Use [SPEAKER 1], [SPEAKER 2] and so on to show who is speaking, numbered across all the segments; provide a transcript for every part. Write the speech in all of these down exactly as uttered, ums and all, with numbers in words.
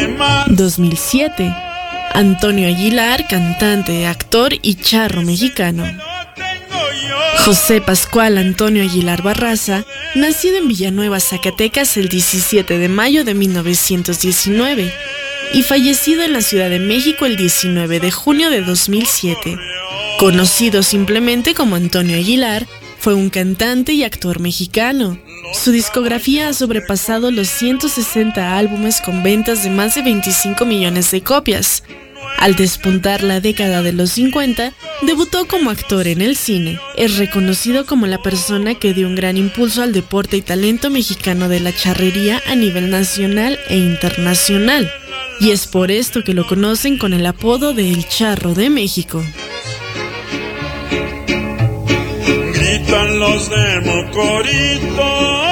[SPEAKER 1] dos mil siete. Antonio Aguilar, cantante, actor y charro mexicano. José Pascual Antonio Aguilar Barraza, nacido en Villanueva, Zacatecas, el diecisiete de mayo de mil novecientos diecinueve y fallecido en la Ciudad de México el diecinueve de junio de dos mil siete. Conocido simplemente como Antonio Aguilar, fue un cantante y actor mexicano. Su discografía ha sobrepasado los ciento sesenta álbumes con ventas de más de veinticinco millones de copias. Al despuntar la década de los cincuenta, debutó como actor en el cine. Es reconocido como la persona que dio un gran impulso al deporte y talento mexicano de la charrería a nivel nacional e internacional. Y es por esto que lo conocen con el apodo de El Charro de México.
[SPEAKER 2] Gritan los de Mocorito.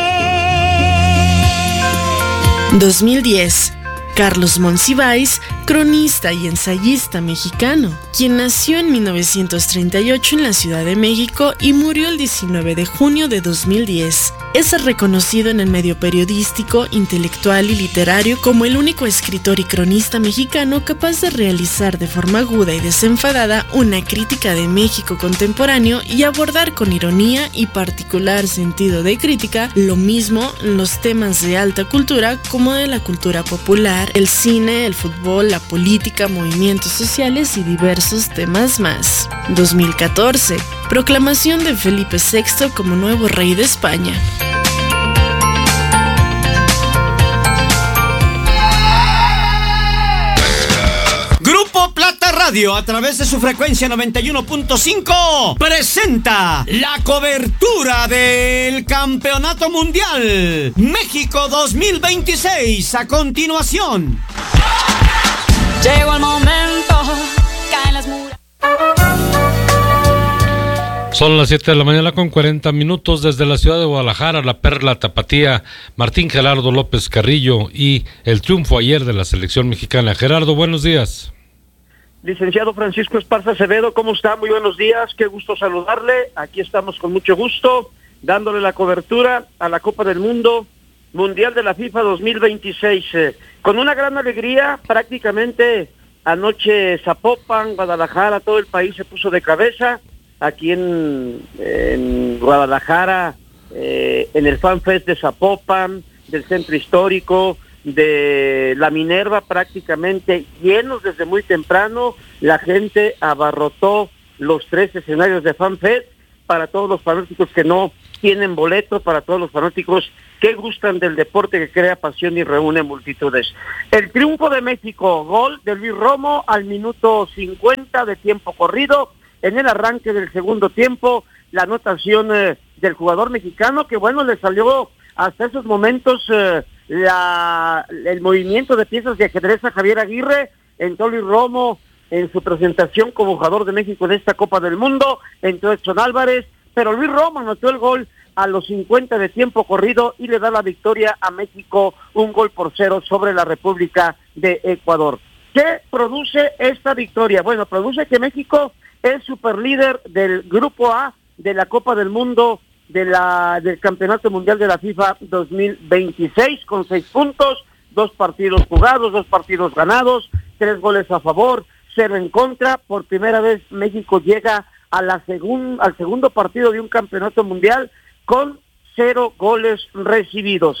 [SPEAKER 1] dos mil diez. Carlos Monsiváis, cronista y ensayista mexicano, quien nació en mil novecientos treinta y ocho en la Ciudad de México y murió el diecinueve de junio de dos mil diez. Es reconocido en el medio periodístico, intelectual y literario como el único escritor y cronista mexicano capaz de realizar de forma aguda y desenfadada una crítica de México contemporáneo y abordar con ironía y particular sentido de crítica lo mismo los temas de alta cultura como de la cultura popular, el cine, el fútbol, la política, movimientos sociales y diversos temas más. dos mil catorce. Proclamación de Felipe sexto como nuevo rey de España.
[SPEAKER 3] Grupo Plata Radio, a través de su frecuencia noventa y uno punto cinco, presenta la cobertura del Campeonato Mundial México dos mil veintiséis. A continuación.
[SPEAKER 4] Llegó el momento, caen las muras.
[SPEAKER 5] Son las siete de la mañana con cuarenta minutos desde la ciudad de Guadalajara, la Perla Tapatía, Martín Gerardo López Carrillo y el triunfo ayer de la selección mexicana. Gerardo, buenos días.
[SPEAKER 6] Licenciado Francisco Esparza Acevedo, ¿cómo está? Muy buenos días, qué gusto saludarle. Aquí estamos con mucho gusto, dándole la cobertura a la Copa del Mundo, Mundial de la FIFA dos mil veintiséis. Eh, con una gran alegría, prácticamente anoche Zapopan, Guadalajara, todo el país se puso de cabeza. Aquí en, en Guadalajara, eh, en el Fan Fest de Zapopan, del Centro Histórico, de la Minerva, prácticamente llenos desde muy temprano. La gente abarrotó los tres escenarios de Fan Fest para todos los fanáticos que no tienen boleto, para todos los fanáticos que gustan del deporte que crea pasión y reúne multitudes. El triunfo de México, gol de Luis Romo al minuto cincuenta de tiempo corrido. En el arranque del segundo tiempo, la anotación eh, del jugador mexicano, que bueno, le salió hasta esos momentos eh, la, el movimiento de piezas de ajedrez a Javier Aguirre. Entró Luis Romo en su presentación como jugador de México en esta Copa del Mundo, entró Edson Álvarez, pero Luis Romo anotó el gol a los cincuenta de tiempo corrido y le da la victoria a México, un gol por cero sobre la República de Ecuador. ¿Qué produce esta victoria? Bueno, produce que México es superlíder del Grupo A de la Copa del Mundo de la del Campeonato Mundial de la FIFA dos mil veintiséis con seis puntos, dos partidos jugados, dos partidos ganados, tres goles a favor, cero en contra. Por primera vez México llega a la segun, al segundo partido de un campeonato mundial con cero goles recibidos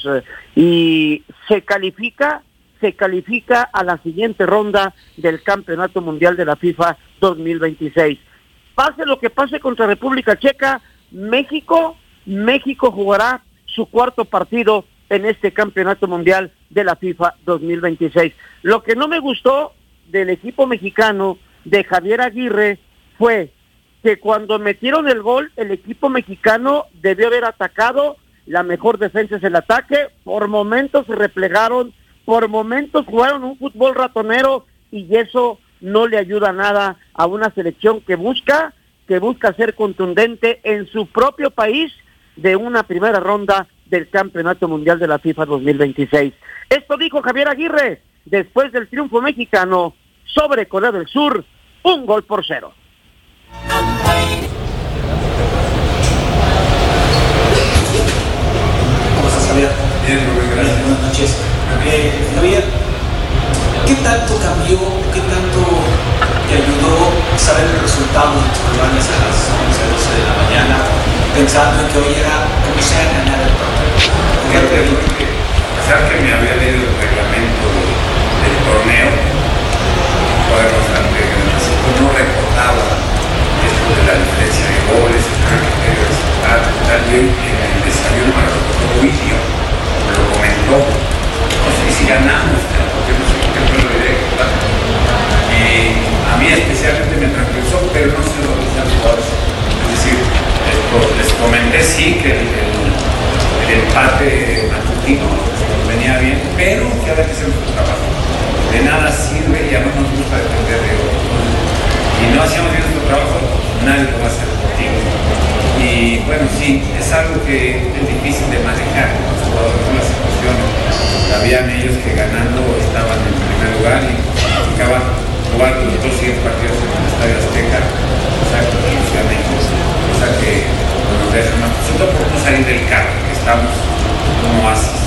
[SPEAKER 6] y se califica se califica a la siguiente ronda del Campeonato Mundial de la FIFA dos mil veintiséis. Pase lo que pase contra República Checa, México, México jugará su cuarto partido en este Campeonato Mundial de la FIFA dos mil veintiséis. Lo que no me gustó del equipo mexicano de Javier Aguirre fue que cuando metieron el gol, el equipo mexicano debió haber atacado, la mejor defensa es el ataque, por momentos se replegaron, por momentos jugaron un fútbol ratonero y eso no le ayuda nada a una selección que busca, que busca ser contundente en su propio país de una primera ronda del Campeonato Mundial de la FIFA dos mil veintiséis. Esto dijo Javier Aguirre después del triunfo mexicano sobre Corea del Sur, un gol por cero.
[SPEAKER 7] ¿Cómo estás, Javier? Bien, muy bien, gracias. Buenas noches. Javier, ¿qué tanto cambió, qué tanto te ayudó saber el resultado de tus rivales a las once, doce de la mañana, pensando en que hoy era como sea ganar el torneo?
[SPEAKER 8] Fíjate, que a pesar que me había leído el reglamento del, del torneo, fue bastante grande, no recordaba esto de la diferencia de goles, tal, tal, y en el desayuno me lo recordó Luisio, me lo comentó, no sé si ganamos, porque no sé qué fue lo directo, y a mí especialmente me tranquilizó, pero no se lo dije a los jugadores. Es decir, esto, les comenté sí que el, el, el empate matutino nos venía bien, pero que había que hacer nuestro trabajo. De nada sirve y a no nos gusta depender de otros. Y no hacíamos bien nuestro trabajo, nadie lo va a hacer por ti. Y bueno, sí, es algo que es difícil de manejar con los jugadores, con las situaciones. Sabían ellos que ganando estaban en primer lugar y acaban jugar los dos siguientes partidos en el Estadio Azteca, o sea, con la Ciudad de México, o sea que nos dejan más posito por no salir del carro, que estamos como oasis.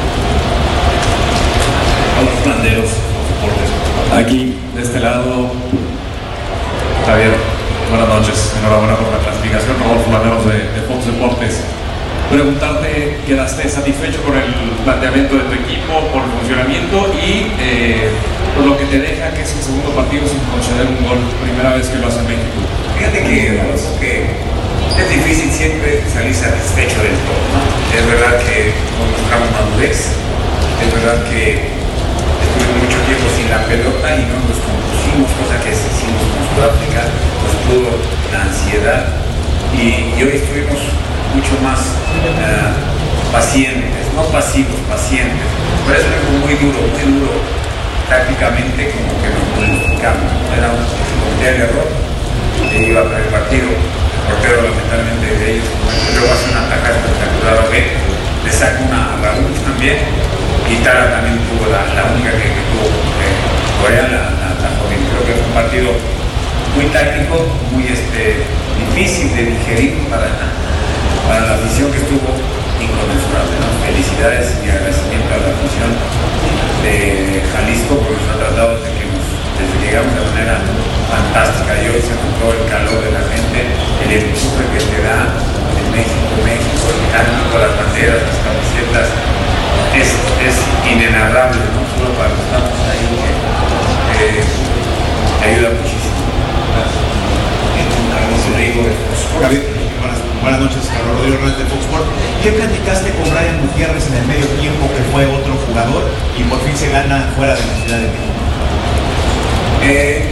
[SPEAKER 9] Los Flanderos, deportes. Aquí, de este lado, Javier, buenas noches, enhorabuena por la clasificación, Rodolfo Flanderos de, de Fox Deportes. Preguntarte, ¿quedaste satisfecho con el planteamiento de tu equipo, por el funcionamiento y eh, por lo que te deja que es el segundo partido sin conceder un gol, primera vez que lo hace en México?
[SPEAKER 8] Fíjate que, que es difícil siempre salir satisfecho del todo, ¿no? Es verdad que nos mostramos madurez, es verdad que estuvimos mucho tiempo sin la pelota y no nos compusimos, cosa que hicimos con Sudáfrica, nos pudo la ansiedad y, y hoy estuvimos mucho más uh, pacientes, no pasivos, pacientes. Pero eso fue muy duro, muy duro. Tácticamente como que nos modificamos. Era un cometer el error, que iba a perder el partido. El portero lamentablemente de ellos, luego hace una tajada espectacular a B, le saca una a Raúl también, y Tara también tuvo la, la única que, que tuvo eh, Corea, la, la, la joven. Creo que fue un partido muy táctico, muy este, difícil de digerir para para la afición, que estuvo inconmensurable, ¿no? Felicidades y agradecimiento a la afición de Jalisco porque nos ha tratado desde que, nos, desde que llegamos de manera fantástica. Y hoy se notó el calor de la gente, el empuje que te da en México, México, el cántico, las banderas, las camisetas, es, es inenarrable, no solo para los que estamos ahí, que eh, ayuda muchísimo. Gracias. Rodrigo de Fox.
[SPEAKER 10] Buenas noches, Carlos Rodrigo Hernández de Fox Sports. ¿Qué platicaste con Brian Gutiérrez en el medio tiempo, que fue otro jugador y por fin se gana fuera de la Ciudad de México?
[SPEAKER 8] Eh,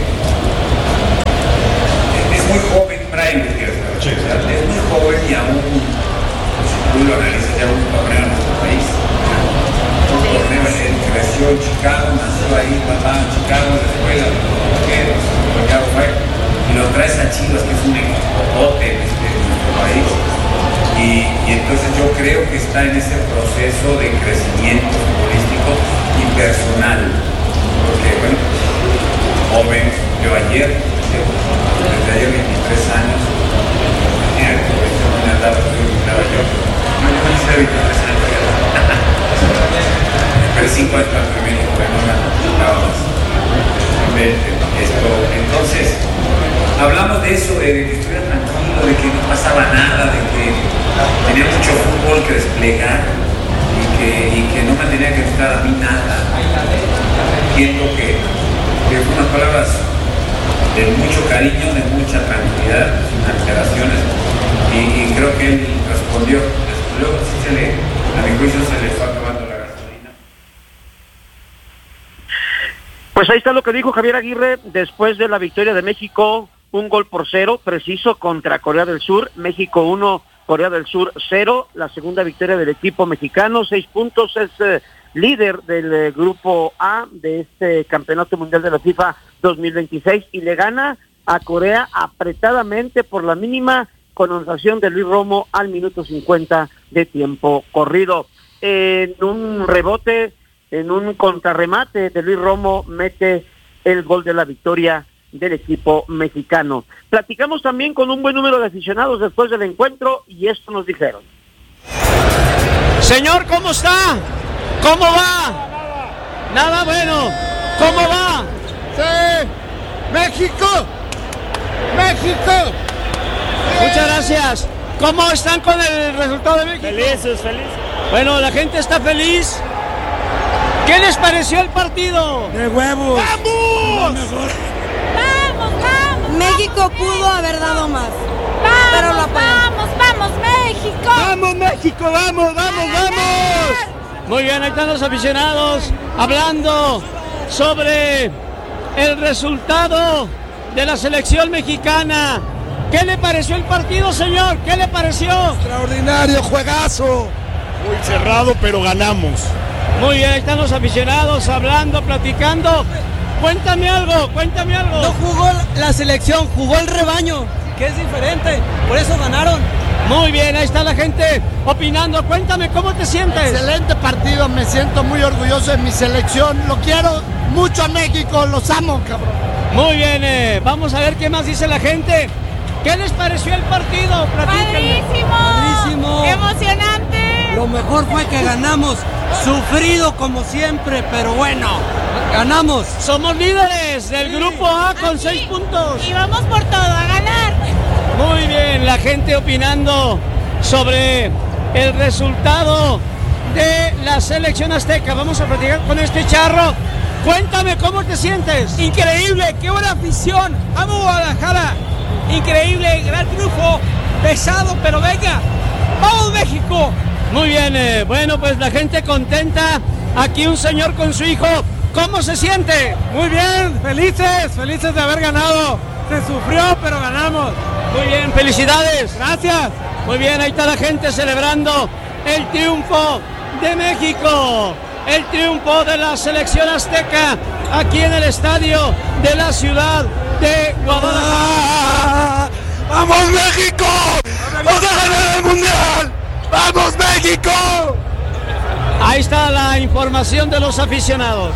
[SPEAKER 8] es muy joven Brian Gutiérrez, sí, claro. Es muy joven y aún, si tú lo analizas, ya un torneo en nuestro país. Un torneo, él creció en Chicago, nació ahí, papá en Chicago, en la escuela, Chicago fue, y lo traes a Chivas, que es un equipote en este país, y, y entonces yo creo que está en ese proceso de crecimiento futbolístico y personal, porque bueno, joven, yo ayer, desde ayer veintitrés años, mira, no me andaba, yo, no, yo hice veintitrés años, pero cinco años al primero, bueno, no estaba más, esto, entonces, hablamos de eso, de que estuviera tranquilo, de que no pasaba nada, de que tenía mucho fútbol que desplegar y que, y que no me tenía que gustar a mí nada. Entiendo que, que fueron unas palabras de mucho cariño, de mucha tranquilidad, sin alteraciones, y, y creo que él respondió, respondió, sí se le, a mi juicio se le fue acabando la gasolina.
[SPEAKER 6] Pues ahí está lo que dijo Javier Aguirre después de la victoria de México, un gol por cero, preciso, contra Corea del Sur. México uno, Corea del Sur cero, la segunda victoria del equipo mexicano, seis puntos, es eh, líder del eh, grupo A de este Campeonato Mundial de la FIFA dos mil veintiséis y le gana a Corea apretadamente por la mínima, con anotación de Luis Romo al minuto cincuenta de tiempo corrido. En un rebote, en un contrarremate de Luis Romo, mete el gol de la victoria del equipo mexicano. Platicamos también con un buen número de aficionados después del encuentro y esto nos dijeron.
[SPEAKER 3] Señor, ¿cómo está? ¿Cómo va? Nada, bueno.
[SPEAKER 11] ¿Cómo va?
[SPEAKER 12] Sí. México. México.
[SPEAKER 11] Muchas gracias. ¿Cómo están con el resultado de México?
[SPEAKER 13] Felices, felices.
[SPEAKER 11] Bueno, la gente está feliz. ¿Qué les pareció el partido?
[SPEAKER 12] De huevos.
[SPEAKER 11] ¡Vamos!
[SPEAKER 14] ¡Vamos, vamos! México pudo haber dado más. ¡Vamos, pero lo vamos, vamos, México!
[SPEAKER 11] ¡Vamos, México, vamos, vamos, vamos! Muy bien, ahí están los aficionados hablando sobre el resultado de la selección mexicana. ¿Qué le pareció el partido, señor? ¿Qué le pareció?
[SPEAKER 12] Extraordinario, juegazo.
[SPEAKER 13] Muy cerrado, pero ganamos.
[SPEAKER 11] Muy bien, ahí están los aficionados hablando, platicando. Cuéntame algo, cuéntame algo.
[SPEAKER 15] No jugó la selección, jugó el rebaño, que es diferente, por eso ganaron.
[SPEAKER 11] Muy bien, ahí está la gente opinando. Cuéntame, ¿cómo te sientes?
[SPEAKER 12] Excelente partido, me siento muy orgulloso de mi selección. Lo quiero mucho a México, los amo, cabrón.
[SPEAKER 11] Muy bien, eh, vamos a ver qué más dice la gente. ¿Qué les pareció el partido?
[SPEAKER 14] ¡Padrísimo!
[SPEAKER 15] ¡Padrísimo!
[SPEAKER 14] ¡Emocionante!
[SPEAKER 15] Lo mejor fue que ganamos, sufrido como siempre, pero bueno, ganamos.
[SPEAKER 11] Somos líderes del sí. Grupo A con Así. seis puntos.
[SPEAKER 14] Y vamos por todo, a ganar.
[SPEAKER 11] Muy bien, la gente opinando sobre el resultado de la selección azteca. Vamos a platicar con este charro. Cuéntame, ¿cómo te sientes?
[SPEAKER 15] Increíble, qué buena afición. Amo Guadalajara. Increíble, gran triunfo. Pesado, pero venga. ¡Vamos, México!
[SPEAKER 11] Muy bien, eh, bueno, pues la gente contenta. Aquí un señor con su hijo. ¿Cómo se siente?
[SPEAKER 12] Muy bien, felices, felices de haber ganado. Se sufrió, pero ganamos.
[SPEAKER 11] Muy bien, felicidades.
[SPEAKER 12] Gracias.
[SPEAKER 11] Muy bien, ahí está la gente celebrando el triunfo de México. El triunfo de la selección azteca aquí en el estadio de la ciudad de Guadalajara.
[SPEAKER 12] ¡Vamos, México! ¡Vamos a ganar el mundial! ¡Vamos, México!
[SPEAKER 11] Ahí está la información de los aficionados.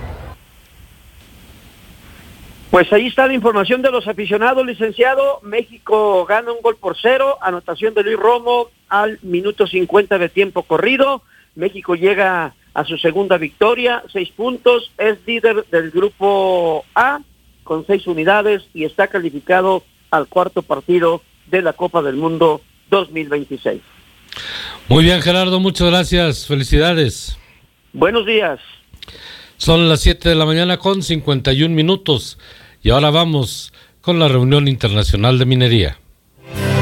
[SPEAKER 6] Pues ahí está la información de los aficionados, licenciado. México gana un gol por cero, anotación de Luis Romo al minuto cincuenta de tiempo corrido. México llega a su segunda victoria, seis puntos, es líder del grupo A con seis unidades y está calificado al cuarto partido de la Copa del Mundo dos mil veintiséis.
[SPEAKER 5] Muy bien, Gerardo, muchas gracias, felicidades.
[SPEAKER 6] Buenos días.
[SPEAKER 5] Son las siete de la mañana con cincuenta y un minutos y ahora vamos con la reunión internacional de minería.